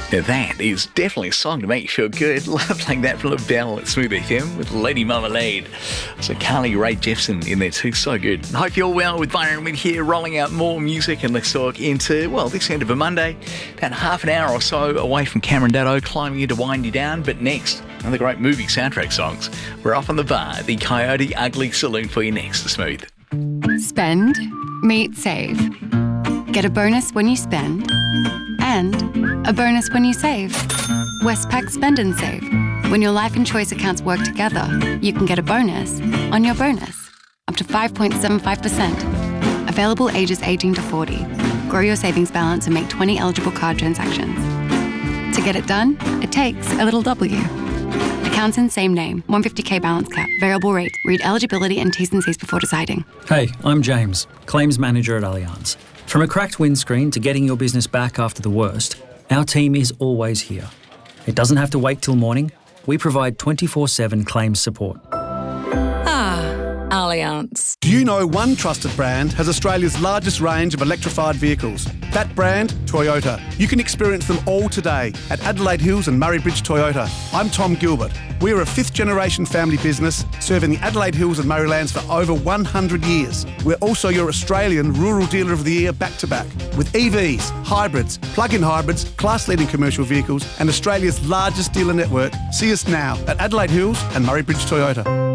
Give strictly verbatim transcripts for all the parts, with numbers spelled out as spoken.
Now that is definitely a song to make you feel good. Love playing that from Bell at Smooth F M with Lady Marmalade. So Carly Rae Jepsen in there too, so good. Hope you're well with Byron Wind here, rolling out more music, and let's talk into, well, this end of a Monday. About half an hour or so away from Cameron Daddo, climbing in to wind you down. But next, another great movie soundtrack songs. We're off on the bar, the Coyote Ugly Saloon for you next to Smooth. Spend, meet, save. Get a bonus when you spend, and a bonus when you save. Westpac Spend and Save. When your life and choice accounts work together, you can get a bonus on your bonus, up to five point seven five percent. Available ages eighteen to forty. Grow your savings balance and make twenty eligible card transactions. To get it done, it takes a little W. Accounts in same name, one hundred fifty k balance cap, variable rate. Read eligibility and T's and C's before deciding. Hey, I'm James, Claims Manager at Allianz. From a cracked windscreen to getting your business back after the worst, our team is always here. It doesn't have to wait till morning. We provide twenty-four seven claims support. Ah, Allianz. Do you know one trusted brand has Australia's largest range of electrified vehicles? That brand, Toyota. You can experience them all today at Adelaide Hills and Murray Bridge Toyota. I'm Tom Gilbert. We are a fifth-generation family business serving the Adelaide Hills and Murraylands for over one hundred years. We're also your Australian Rural Dealer of the Year back-to-back with E Vs, hybrids, plug-in hybrids, class-leading commercial vehicles and Australia's largest dealer network. See us now at Adelaide Hills and Murray Bridge Toyota.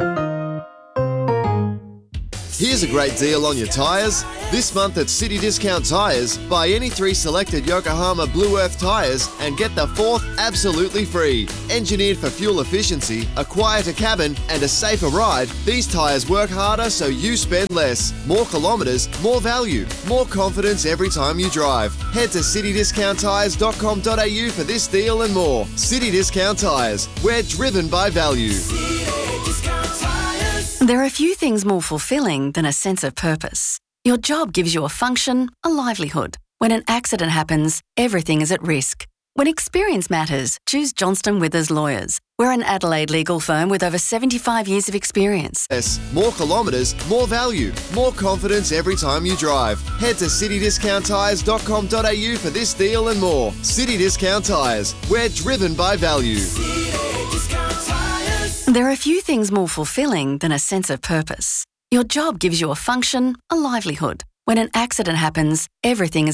Here's a great deal on your tyres. This month at City Discount Tyres, buy any three selected Yokohama Blue Earth tyres and get the fourth absolutely free. Engineered for fuel efficiency, a quieter cabin and a safer ride, these tyres work harder so you spend less. More kilometres, more value, more confidence every time you drive. Head to city discount tyres dot com dot a u for this deal and more. City Discount Tyres, we're driven by value. There are few things more fulfilling than a sense of purpose. Your job gives you a function, a livelihood. When an accident happens, everything is at risk. When experience matters, choose Johnston Withers Lawyers. We're an Adelaide legal firm with over seventy-five years of experience. Yes, more kilometres, more value, more confidence every time you drive. Head to city discount tyres dot com dot a u for this deal and more. City Discount Tyres, we're driven by value. There are few things more fulfilling than a sense of purpose. Your job gives you a function, a livelihood. When an accident happens, everything is